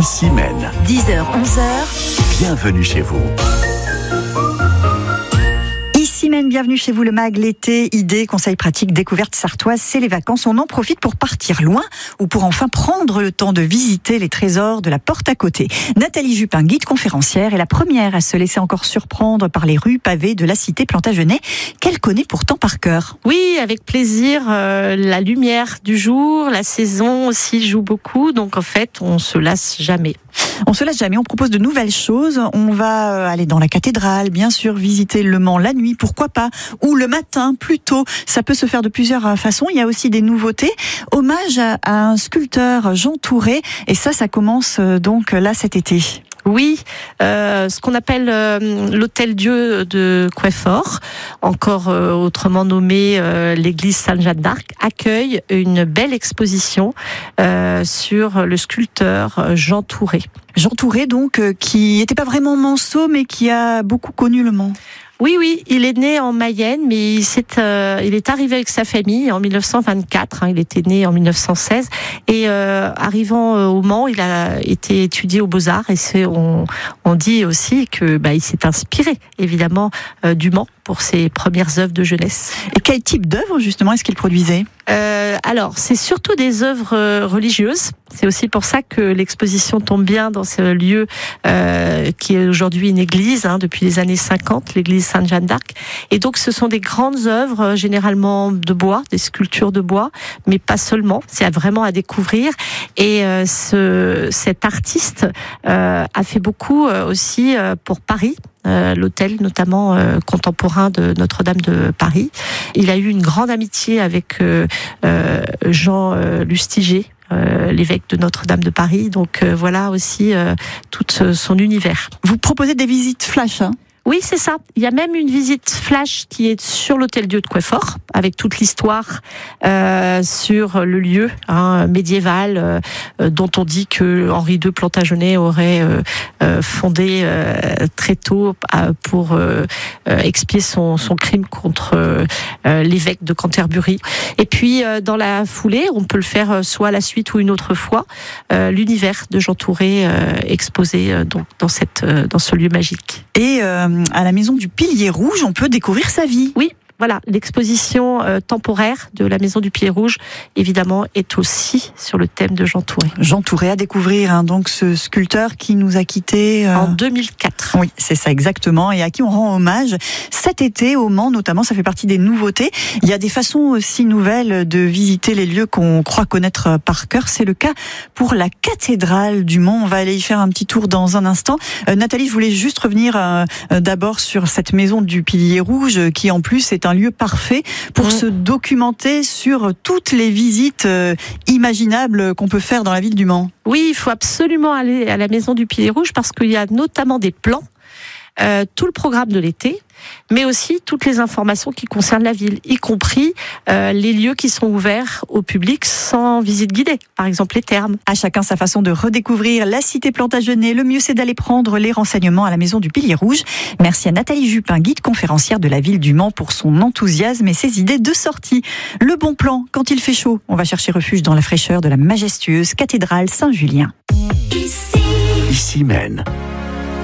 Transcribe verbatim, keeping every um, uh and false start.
Ici Maine. dix heures, onze heures. Bienvenue chez vous. Ici Maine, bienvenue chez vous, le mag, l'été, idées, conseils pratiques, découvertes sartoises, c'est les vacances. On en profite pour partir loin ou pour enfin prendre le temps de visiter les trésors de la porte à côté. Nathalie Jupin, guide conférencière, est la première à se laisser encore surprendre par les rues pavées de la cité Plantagenet, qu'elle connaît pourtant par cœur. Oui, avec plaisir. Euh, la lumière du jour, la saison aussi joue beaucoup. Donc en fait, on se lasse jamais. On se lasse jamais, on propose de nouvelles choses. On va aller dans la cathédrale, bien sûr, visiter Le Mans la nuit, pourquoi pas, ou le matin, plus tôt. Ça peut se faire de plusieurs façons. Il y a aussi des nouveautés. Hommage à un sculpteur, Jean Touré, et ça, ça commence donc là cet été. Oui, euh, ce qu'on appelle euh, l'Hôtel-Dieu de Queffort, encore euh, autrement nommé euh, l'église Sainte-Jeanne d'Arc, accueille une belle exposition euh, sur le sculpteur Jean Touré. Jean Touré, donc, euh, qui n'était pas vraiment manceau, mais qui a beaucoup connu Le Mans. Oui, oui, il est né en Mayenne, mais il, s'est, euh, il est arrivé avec sa famille en mille neuf cent vingt-quatre. Hein, il était né en mille neuf cent seize. Et euh, arrivant euh, au Mans, il a été étudié aux Beaux-Arts. Et c'est, on, on dit aussi que bah, il s'est inspiré, évidemment, euh, du Mans pour ses premières œuvres de jeunesse. Et quel type d'œuvres, justement, est-ce qu'il produisait ? euh, Alors, c'est surtout des œuvres religieuses. C'est aussi pour ça que l'exposition tombe bien dans ce lieu euh, qui est aujourd'hui une église, hein, depuis les années cinquante, l'église Sainte-Jeanne d'Arc. Et donc, ce sont des grandes œuvres, généralement de bois, des sculptures de bois, mais pas seulement. C'est vraiment à découvrir. Et euh, ce, cet artiste euh, a fait beaucoup euh, aussi euh, pour Paris. Euh, l'hôtel notamment euh, contemporain de Notre-Dame de Paris. Il a eu une grande amitié avec euh, euh, Jean euh, Lustiger, euh, l'évêque de Notre-Dame de Paris. Donc euh, voilà aussi euh, tout son univers. Vous proposez des visites flash, hein ? Oui, c'est ça. Il y a même une visite flash qui est sur l'Hôtel-Dieu de Queffort, avec toute l'histoire euh, sur le lieu hein, médiéval, euh, dont on dit que Henri deux Plantagenet aurait euh, euh, fondé euh, très tôt euh, pour euh, euh, expier son, son crime contre euh, l'évêque de Canterbury. Et puis, euh, dans la foulée, on peut le faire soit à la suite ou une autre fois, euh, l'univers de Jean Touré euh, exposé euh, donc, dans, cette, euh, dans ce lieu magique. Et euh, à la maison du Pilier Rouge, on peut découvrir sa vie. Oui, voilà, l'exposition euh, temporaire de la maison du Pilier Rouge, évidemment, est aussi sur le thème de Jean Touré. Jean Touré à découvrir, hein, donc ce sculpteur qui nous a quittés... Euh... En deux mille quatre. Oui, c'est ça exactement, et à qui on rend hommage cet été au Mans, notamment, ça fait partie des nouveautés. Il y a des façons aussi nouvelles de visiter les lieux qu'on croit connaître par cœur. C'est le cas pour la cathédrale du Mans. On va aller y faire un petit tour dans un instant. Euh, Nathalie, je voulais juste revenir euh, d'abord sur cette maison du Pilier Rouge, qui en plus est un lieu parfait pour mmh. se documenter sur toutes les visites euh, imaginables qu'on peut faire dans la ville du Mans. Oui, il faut absolument aller à la maison du Pilier Rouge parce qu'il y a notamment des plans, euh, tout le programme de l'été, mais aussi toutes les informations qui concernent la ville, y compris euh, les lieux qui sont ouverts au public sans visite guidée, par exemple les thermes. À chacun sa façon de redécouvrir la cité Plantagenet. Le mieux, c'est d'aller prendre les renseignements à la maison du Pilier Rouge. Merci à Nathalie Jupin, guide conférencière de la ville du Mans, pour son enthousiasme et ses idées de sortie. Le bon plan, quand il fait chaud, on va chercher refuge dans la fraîcheur de la majestueuse cathédrale Saint-Julien. Ici Maine.